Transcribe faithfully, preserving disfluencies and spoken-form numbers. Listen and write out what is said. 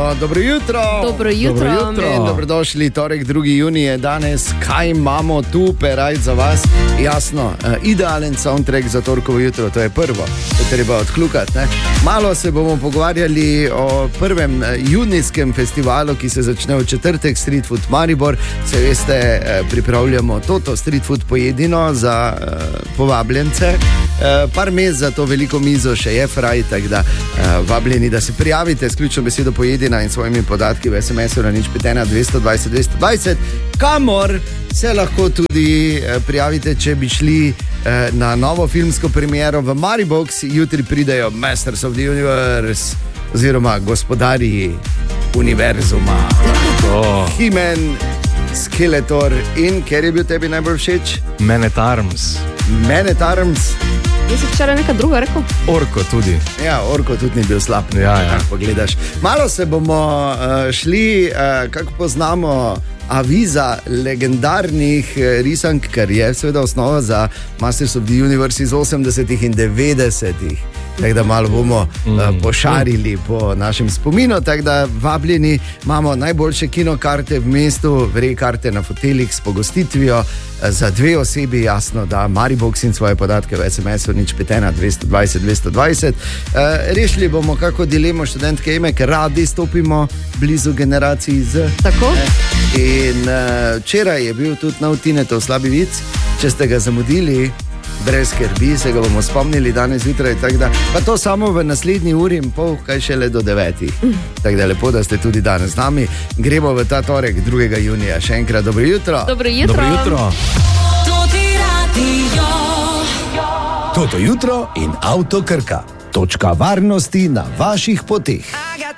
Dobro, dobro jutro. Dobro jutro. Dobro jutro. In dobrodošli, torek, drugi junij je danes. Kaj imamo tu, peraj za vas? Jasno, uh, idealen soundtrack za torkovo jutro, to je prvo, to treba odklukati. Ne? Malo se bomo pogovarjali o prvem uh, junijskem festivalu, ki se začne v četrtek, Street Food Maribor. Se veste, uh, pripravljamo toto street food pojedino za uh, povabljence. Uh, par mest za to veliko mizo še je fraj, tako da uh, vabljeni, da se prijavite s ključno besedo pojedina in svojimi podatki v es em esu na nič pet ena dvesto dvajset dvesto dvajset, kamor se lahko tudi uh, prijavite, če bi šli uh, na novo filmsko premiero v Maribox. Jutri pridejo Masters of the Universe oziroma gospodarji univerzuma. Oh. He-Man, Skeletor in ker je bil tebi najbolj všeč? Man at Arms. Man at Arms. Jaz sem včeraj nekaj druga rekel. Orko tudi. Ja, Orko tudi ni bil slab. Ja, ja. Pogledaš. Malo se bomo uh, šli, uh, kako poznamo aviza legendarnih uh, risank, kar je seveda osnova za Masters of the Universe iz osemdesetih in devetdesetih. Tako da malo bomo uh, pošarili po našem spominu, tako da vabljeni, imamo najboljše kinokarte v mestu, vrej karte na fotelih s pogostitvijo, uh, za dve osebi, jasno, da Maribox in svoje podatke v es em esu nič pet ena dvesto dvajset dvesto dvajset. Uh, rešili bomo kako dilemo študentke Eme, ker radi stopimo blizu generaciji Z. Tako? In uh, včeraj je bil tudi nov Tinetov slabi vic, če ste ga zamudili, brez skrbi, se ga bomo spomnili danes zjutraj, tako da, pa to samo v naslednji uri in pol, kaj šele do devetih. Tako da lepo, da ste tudi danes z nami. Gremo v ta torek, drugega junija. Še enkrat dobro jutro. Dobro jutro. Dobro jutro. Toto jutro in Avto Krka. Točka varnosti na vaših poteh.